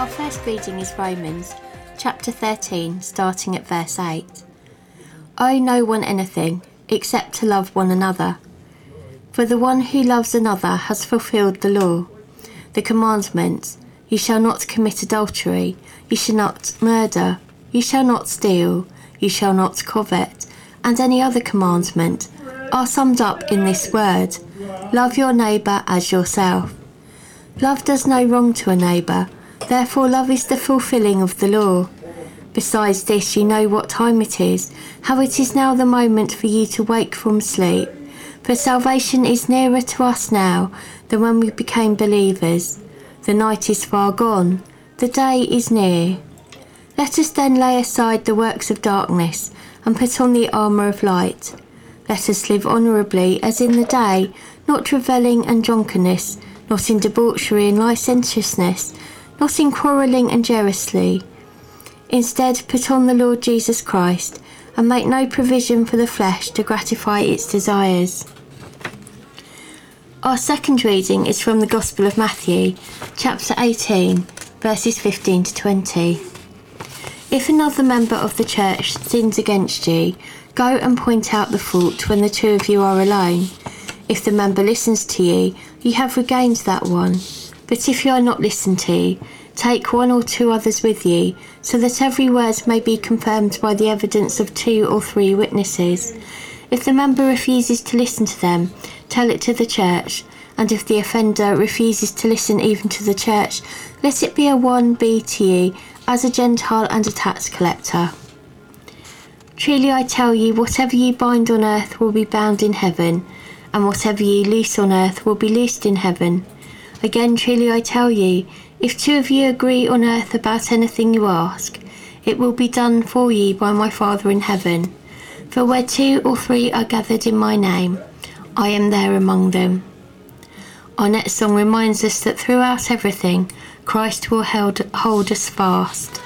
Our first reading is Romans, chapter 13, starting at verse 8. Owe no one anything, except to love one another. For the one who loves another has fulfilled the law. The commandments, you shall not commit adultery, you shall not murder, you shall not steal, you shall not covet, and any other commandment, are summed up in this word, love your neighbour as yourself. Love does no wrong to a neighbour, therefore love is the fulfilling of the law. Besides this, you know what time it is, how it is now the moment for you to wake from sleep. For salvation is nearer to us now than when we became believers. The night is far gone, the day is near. Let us then lay aside the works of darkness and put on the armour of light. Let us live honourably as in the day, not revelling and drunkenness, not in debauchery and licentiousness, not in quarrelling and jealousy. Instead, put on the Lord Jesus Christ, and make no provision for the flesh to gratify its desires. Our second reading is from the Gospel of Matthew, chapter 18, verses 15 to 20. If another member of the church sins against you, go and point out the fault when the two of you are alone. If the member listens to you, you have regained that one. But if you are not listened to, take one or two others with you, so that every word may be confirmed by the evidence of 2 or 3 witnesses. If the member refuses to listen to them, tell it to the church, and if the offender refuses to listen even to the church, let it be a one be to you as a Gentile and a tax collector. Truly I tell you, whatever you bind on earth will be bound in heaven, and whatever you loose on earth will be loosed in heaven. Again, truly I tell you, if 2 of you agree on earth about anything you ask, it will be done for you by my Father in heaven. For where 2 or 3 are gathered in my name, I am there among them. Our next song reminds us that throughout everything, Christ will hold us fast.